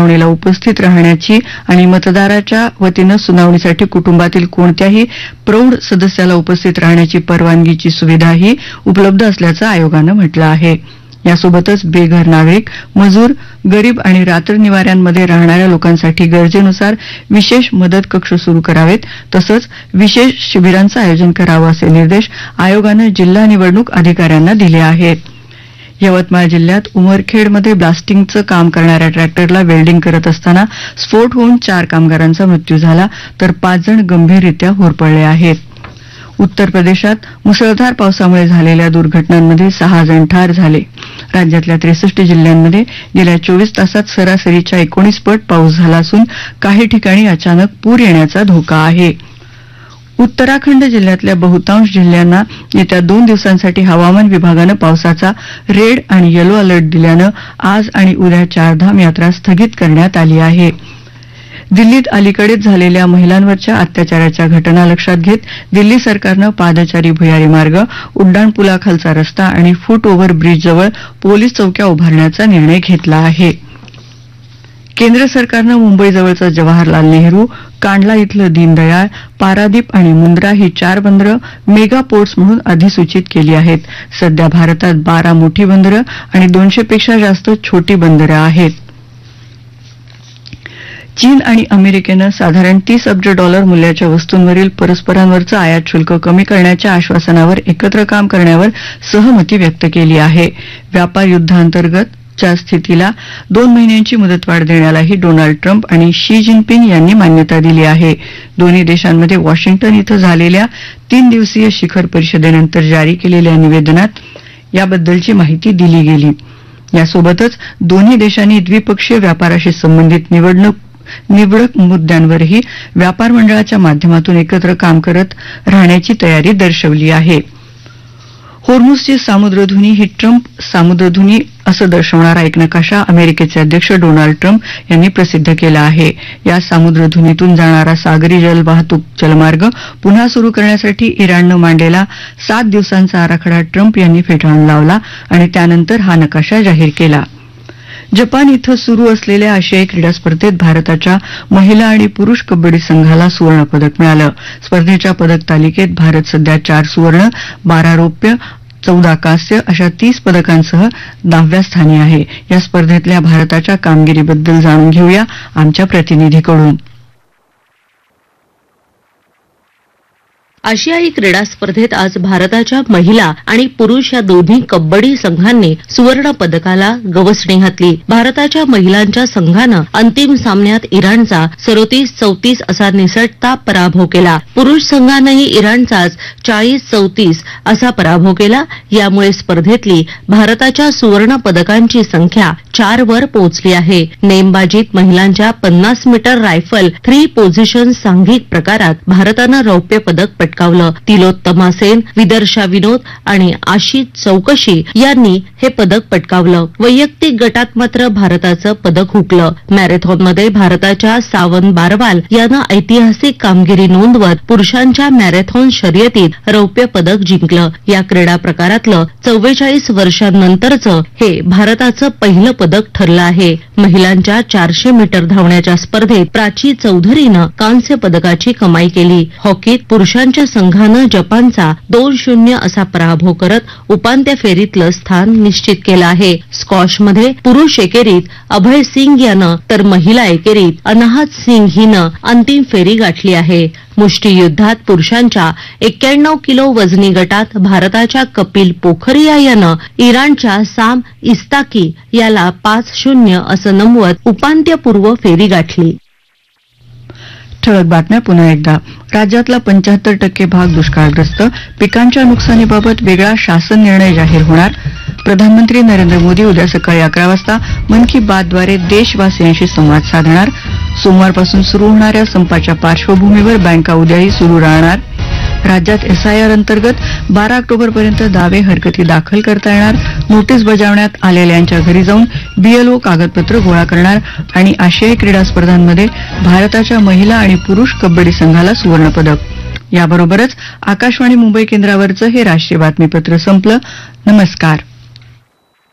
सुनावणीला उपस्थित राहण्याची आणि मतदाराच्या वतीनं सुनावणीसाठी कुटुंबातील कोणत्याही प्रौढ सदस्याला उपस्थित राहण्याची परवानगीची सुविधाही उपलब्ध असल्याचं आयोगानं म्हटलं आहे. यासोबतच बेघर नागरिक, मजूर, गरीब आणि रात्र निवाऱ्यांमध्ये राहणाऱ्या लोकांसाठी गरजेनुसार विशेष मदत कक्ष सुरू करावेत, तसंच विशेष शिबिरांचं आयोजन करावं असे निर्देश आयोगानं जिल्हा निवडणूक अधिकाऱ्यांना दिले आहेत. यवतमाळ जिल्ह्यात उमरखेडमध्ये ब्लास्टिंगचं काम करणाऱ्या ट्रॅक्टरला वेल्डिंग करत असताना स्फोट होऊन 4 कामगारांचा मृत्यू झाला, तर 5 जण गंभीररित्या होरपळले आहेत. उत्तर प्रदेशात मुसळधार पावसामुळे झालेल्या दुर्घटनांमध्ये 6 जण ठार झाले. राज्यातल्या 63 जिल्ह्यांमध्ये गेल्या 24 तासात सरासरीच्या 19 पट पाऊस झाला असून काही ठिकाणी अचानक पूर येण्याचा धोका आहे. उत्तराखंड जिल्ह्यातल्या बहुतांश जिल्ह्यांना येत्या 2 दिवसांसाठी हवामान विभागानं पावसाचा रेड आणि येलो अलर्ट दिल्यानं आज आणि उद्या चारधाम यात्रा स्थगित करण्यात आली आहे. दिल्लीत अलीकडेच झालेल्या महिलांवरच्या अत्याचाराच्या घटना लक्षात घेत दिल्ली सरकारनं पादचारी भुयारी मार्ग, उड्डाणपुलाखालचा रस्ता आणि फूट ओव्हर ब्रिजजवळ पोलीस चौक्या उभारण्याचा निर्णय घेतला आहे. केंद्र सरकारनं मुंबईजवळचं जवाहरलाल नेहरू, कांडला इथलं दीनदयाळ, पारादीप आणि मुंद्रा ही 4 बंदरं मेगा पोर्ट्स म्हणून अधिसूचित केली आहेत. सध्या भारतात 12 मोठी बंदरं आणि 200 पेक्षा जास्त छोटी बंदरं आहेत. चीन आणि अमेरिकेनं साधारण $30 अब्ज मूल्याच्या वस्तूंवरील परस्परांवरचं आयात शुल्क कमी करण्याच्या आश्वासनावर एकत्र काम करण्यावर सहमती व्यक्त केली आहे. व्यापार युद्धांतर्गतच्या स्थितीला 2 महिन्यांची मुदतवाढ देण्यालाही डोनाल्ड ट्रम्प आणि शी जिनपिंग यांनी मान्यता दिली आहे. दोन्ही देशांमध्ये वॉशिंग्टन इथं झालेल्या 3 दिवसीय शिखर परिषदेनंतर जारी केलेल्या निवेदनात याबद्दलची माहिती दिली गेली. यासोबतच दोन्ही देशांनी द्विपक्षीय व्यापाराशी संबंधित निवडक मुद्द्यांवरही व्यापार मंडळाच्या माध्यमातून एकत्र काम करत राहण्याची तयारी दर्शवली आहे. होर्मुझची सामुद्रधुनी ही ट्रम्प सामुद्रधुनी असं दर्शवणारा एक नकाशा अमेरिकेचे अध्यक्ष डोनाल्ड ट्रम्प यांनी प्रसिद्ध केला आहे. या सामुद्रधुनीतून जाणारा सागरी जलवाहतूक जलमार्ग पुन्हा सुरू करण्यासाठी इराणनं मांडलेला 7 दिवसांचा आराखडा ट्रम्प यांनी फेटाळून लावला आणि त्यानंतर हा नकाशा जाहीर केला. जपान इथं सुरू असलेल्या आशियाई क्रीडा स्पर्धेत भारताच्या महिला आणि पुरुष कबड्डी संघाला सुवर्णपदक मिळालं. स्पर्धेच्या पदक तालिकेत भारत सध्या 4 सुवर्ण, 12 रौप्य, 14 कांस्य अशा 30 पदकांसह 10व्या स्थानी आहे. या स्पर्धेतल्या भारताच्या कामगिरीबद्दल जाणून घेऊया आमच्या प्रतिनिधीकडून. आशियाई क्रीडा स्पर्धेत आज भारताच्या महिला आणि पुरुष या दोन्ही कबड्डी संघांनी सुवर्ण पदकाला गवसणी घातली. भारताच्या महिलांच्या संघानं अंतिम सामन्यात इराणचा 37-34 असा निसटता पराभव केला. पुरुष संघानंही इराणचाच 40-34 असा पराभव केला. यामुळे स्पर्धेतली भारताच्या सुवर्ण पदकांची संख्या 4 वर पोहोचली आहे. नेमबाजीत महिलांच्या 50 मीटर रायफल 3 पोझिशन सांघिक प्रकारात भारतानं रौप्य पदक पटकावलं. तिलोत्तमा सेन, विदर्शा विनोद आणि आशिष चौकशी यांनी हे पदक पटकावलं. वैयक्तिक गटात मात्र भारताचं पदक हुकलं. मॅरेथॉनमध्ये भारताच्या सावन बारवाल यानं ऐतिहासिक कामगिरी नोंदवत पुरुषांच्या मॅरेथॉन शर्यतीत रौप्य पदक जिंकलं. या क्रीडा प्रकारातलं 44 वर्षांनंतरचं हे भारताचं पहिलं पदक ठरलं आहे. महिलांच्या 400 मीटर धावण्याच्या स्पर्धेत प्राची चौधरीनं कांस्य पदकाची कमाई केली. हॉकीत पुरुषांच्या संघानं जपानचा 2-0 असा पराभव करत उपांत्य फेरीतलं स्थान निश्चित केलं आहे. स्क्वॉशमध्ये पुरुष एकेरीत अभय सिंग यानं तर महिला एकेरीत अनाहत सिंग हिनं अंतिम फेरी गाठली आहे. मुष्टियुद्धात पुरुषांच्या 91 किलो वजनी गटात भारताच्या कपिल पोखरिया यानं इराणच्या साम इस्ताकी याला 5-0 असं नमवत उपांत्यपूर्व फेरी गाठली. ठळक बातम्या पुन्हा एकदा. राज्यातला 75% भाग दुष्काळग्रस्त. पिकांच्या नुकसानीबाबत वेगळा शासन निर्णय जाहीर होणार. प्रधानमंत्री नरेंद्र मोदी उद्या सकाळी 11 वाजता मन की बातद्वारे देशवासियांशी संवाद साधणार. सोमवारपासून सुरू होणाऱ्या संपाच्या पार्श्वभूमीवर बँका उद्याही सुरू राहणार. राज्यात एसआयआर अंतर्गत 12 ऑक्टोबरपर्यंत दावे हरकती दाखल करता येणार. नोटीस बजावण्यात आलेल्यांच्या घरी जाऊन बीएलओ कागदपत्र गोळा करणार. आणि आशियाई क्रीडा स्पर्धांमध्ये भारताच्या महिला आणि पुरुष कबड्डी संघाला सुवर्णपदक. याबरोबरच आकाशवाणी मुंबई केंद्रावरचं हे राष्ट्रीय बातमीपत्र संपलं. नमस्कार.